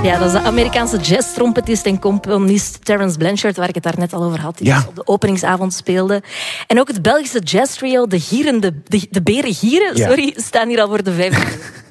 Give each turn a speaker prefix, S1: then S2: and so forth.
S1: Ja, dat is de Amerikaanse jazztrompetist en componist Terence Blanchard, waar ik het daar net al over had, die op de openingsavond speelde. En ook het Belgische jazztrio, de Beren Gieren, staan hier al voor de 5e keer.